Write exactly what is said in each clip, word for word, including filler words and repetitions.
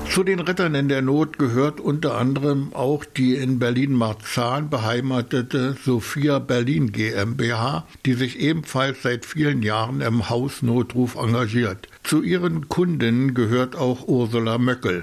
Zu den Rettern in der Not gehört unter anderem auch die in Berlin-Marzahn beheimatete Sophia Berlin GmbH, die sich ebenfalls seit vielen Jahren im Hausnotruf engagiert. Zu ihren Kundinnen gehört auch Ursula Möckel.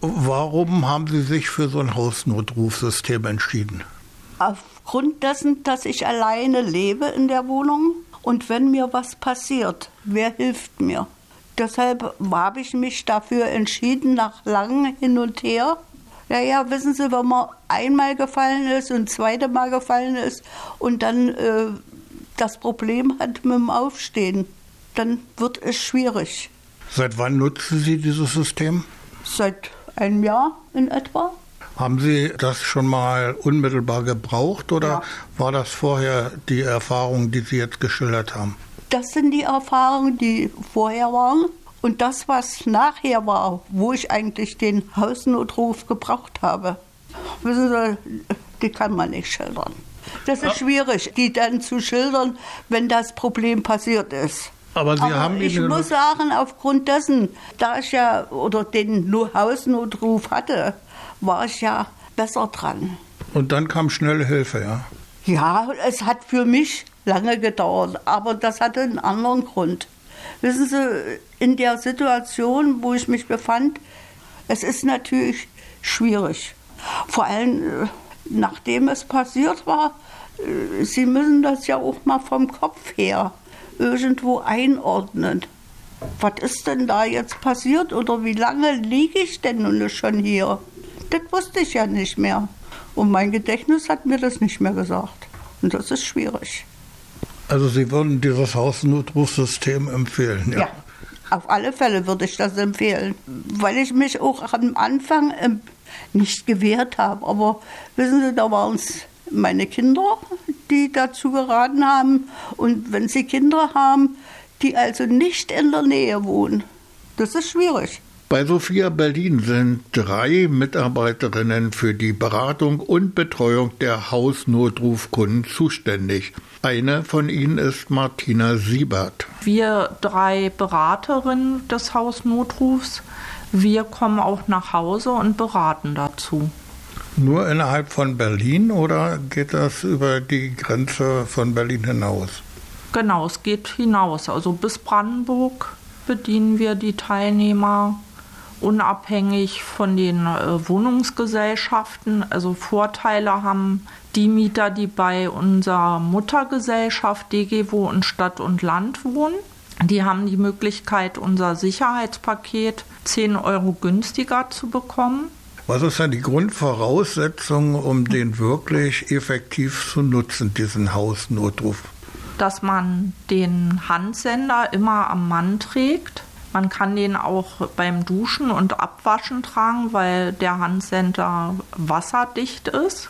Warum haben Sie sich für so ein Hausnotrufsystem entschieden? Aufgrund dessen, dass ich alleine lebe in der Wohnung und wenn mir was passiert, wer hilft mir? Deshalb habe ich mich dafür entschieden, nach langem Hin und Her. Naja, wissen Sie, wenn man einmal gefallen ist und zweite Mal gefallen ist und dann äh, das Problem hat mit dem Aufstehen, dann wird es schwierig. Seit wann nutzen Sie dieses System? Seit einem Jahr in etwa. Haben Sie das schon mal unmittelbar gebraucht oder Ja. war das vorher die Erfahrung, die Sie jetzt geschildert haben? Das sind die Erfahrungen, die vorher waren. Und das, was nachher war, wo ich eigentlich den Hausnotruf gebraucht habe, wissen Sie, die kann man nicht schildern. Das ist schwierig, die dann zu schildern, wenn das Problem passiert ist. Aber Sie Aber haben ich Ihnen muss sagen, aufgrund dessen, da ich ja oder den Hausnotruf hatte, war ich ja besser dran. Und dann kam schnelle Hilfe, ja? Ja, es hat für mich lange gedauert, aber das hatte einen anderen Grund. Wissen Sie, in der Situation, wo ich mich befand, es ist natürlich schwierig. Vor allem, äh, nachdem es passiert war, äh, Sie müssen das ja auch mal vom Kopf her irgendwo einordnen. Was ist denn da jetzt passiert oder wie lange liege ich denn nun schon hier? Das wusste ich ja nicht mehr. Und mein Gedächtnis hat mir das nicht mehr gesagt. Und das ist schwierig. Also Sie würden dieses Hausnotrufsystem empfehlen, ja? Ja, auf alle Fälle würde ich das empfehlen. Weil ich mich auch am Anfang ähm, nicht gewehrt habe. Aber wissen Sie, da waren es meine Kinder, die dazu geraten haben. Und wenn Sie Kinder haben, die also nicht in der Nähe wohnen, das ist schwierig. Bei Sophia Berlin sind drei Mitarbeiterinnen für die Beratung und Betreuung der Hausnotrufkunden zuständig. Eine von ihnen ist Martina Siebert. Wir drei Beraterinnen des Hausnotrufs, wir kommen auch nach Hause und beraten dazu. Nur innerhalb von Berlin oder geht das über die Grenze von Berlin hinaus? Genau, es geht hinaus. Also bis Brandenburg bedienen wir die Teilnehmer, unabhängig von den äh, Wohnungsgesellschaften. Also Vorteile haben die Mieter, die bei unserer Muttergesellschaft D G W O und Stadt und Land wohnen. Die haben die Möglichkeit, unser Sicherheitspaket zehn Euro günstiger zu bekommen. Was ist denn die Grundvoraussetzung, um den wirklich effektiv zu nutzen, diesen Hausnotruf? Dass man den Handsender immer am Mann trägt. Man kann den auch beim Duschen und Abwaschen tragen, weil der Handsender wasserdicht ist.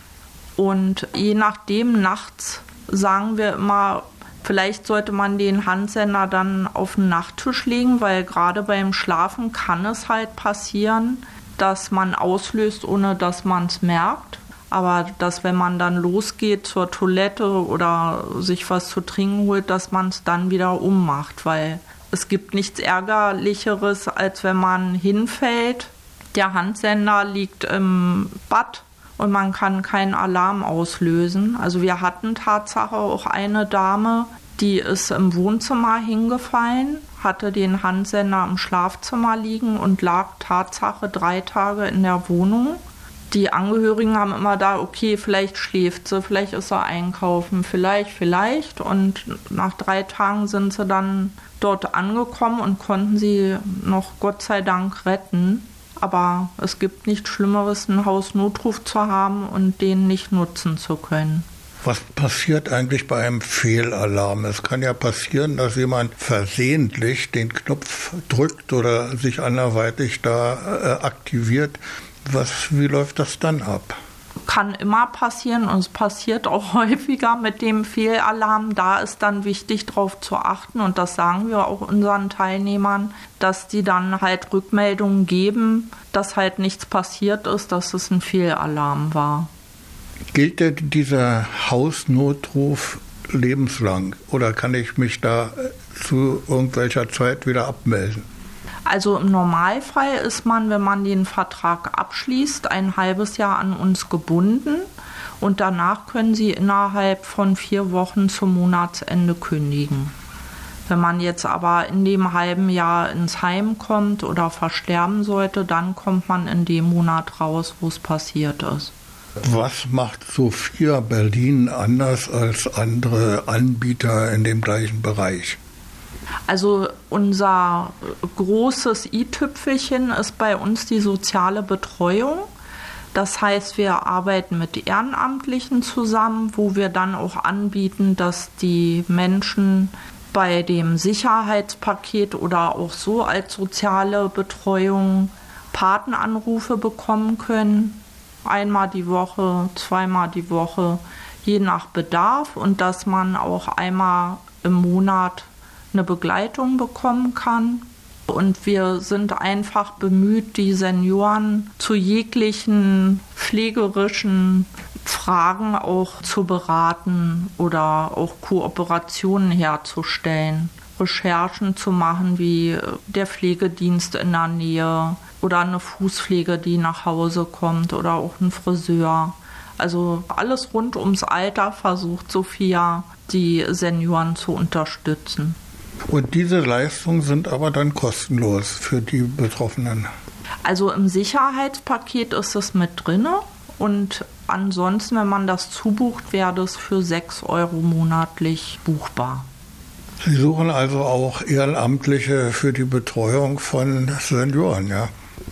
Und je nachdem, nachts sagen wir immer, vielleicht sollte man den Handsender dann auf den Nachttisch legen, weil gerade beim Schlafen kann es halt passieren, dass man auslöst, ohne dass man es merkt. Aber dass, wenn man dann losgeht zur Toilette oder sich was zu trinken holt, dass man es dann wieder ummacht, weil es gibt nichts Ärgerlicheres, als wenn man hinfällt, der Handsender liegt im Bad und man kann keinen Alarm auslösen. Also wir hatten Tatsache auch eine Dame, die ist im Wohnzimmer hingefallen, hatte den Handsender im Schlafzimmer liegen und lag Tatsache drei Tage in der Wohnung. Die Angehörigen haben immer da, okay, vielleicht schläft sie, vielleicht ist sie einkaufen, vielleicht, vielleicht. Und nach drei Tagen sind sie dann dort angekommen und konnten sie noch Gott sei Dank retten. Aber es gibt nichts Schlimmeres, einen Hausnotruf zu haben und den nicht nutzen zu können. Was passiert eigentlich bei einem Fehlalarm? Es kann ja passieren, dass jemand versehentlich den Knopf drückt oder sich anderweitig da äh, aktiviert. Was, wie läuft das dann ab? Kann immer passieren und es passiert auch häufiger mit dem Fehlalarm. Da ist dann wichtig, darauf zu achten und das sagen wir auch unseren Teilnehmern, dass die dann halt Rückmeldungen geben, dass halt nichts passiert ist, dass es ein Fehlalarm war. Gilt denn dieser Hausnotruf lebenslang oder kann ich mich da zu irgendwelcher Zeit wieder abmelden? Also im Normalfall ist man, wenn man den Vertrag abschließt, ein halbes Jahr an uns gebunden und danach können Sie innerhalb von vier Wochen zum Monatsende kündigen. Wenn man jetzt aber in dem halben Jahr ins Heim kommt oder versterben sollte, dann kommt man in dem Monat raus, wo es passiert ist. Was macht Sophia Berlin anders als andere Anbieter in dem gleichen Bereich? Also unser großes i-Tüpfelchen ist bei uns die soziale Betreuung. Das heißt, wir arbeiten mit Ehrenamtlichen zusammen, wo wir dann auch anbieten, dass die Menschen bei dem Sicherheitspaket oder auch so als soziale Betreuung Patenanrufe bekommen können. Einmal die Woche, zweimal die Woche, je nach Bedarf. Und dass man auch einmal im Monat eine Begleitung bekommen kann. Und wir sind einfach bemüht, die Senioren zu jeglichen pflegerischen Fragen auch zu beraten oder auch Kooperationen herzustellen. Recherchen zu machen, wie der Pflegedienst in der Nähe oder eine Fußpflege, die nach Hause kommt oder auch ein Friseur. Also alles rund ums Alter versucht Sophia, die Senioren zu unterstützen. Und diese Leistungen sind aber dann kostenlos für die Betroffenen? Also im Sicherheitspaket ist es mit drin und ansonsten, wenn man das zubucht, wäre das für sechs Euro monatlich buchbar. Sie suchen also auch Ehrenamtliche für die Betreuung von Senioren, ja?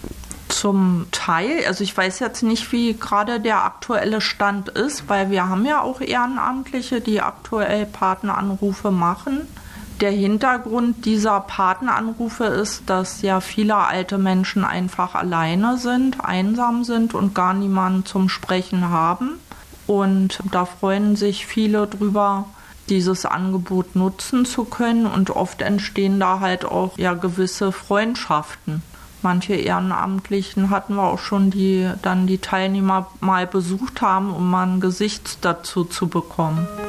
Zum Teil, also ich weiß jetzt nicht, wie gerade der aktuelle Stand ist, weil wir haben ja auch Ehrenamtliche, die aktuell Patenanrufe machen. Der Hintergrund dieser Patenanrufe ist, dass ja viele alte Menschen einfach alleine sind, einsam sind und gar niemanden zum Sprechen haben. Und da freuen sich viele drüber, dieses Angebot nutzen zu können. Und oft entstehen da halt auch ja gewisse Freundschaften. Manche Ehrenamtlichen hatten wir auch schon, die dann die Teilnehmer mal besucht haben, um mal ein Gesicht dazu zu bekommen.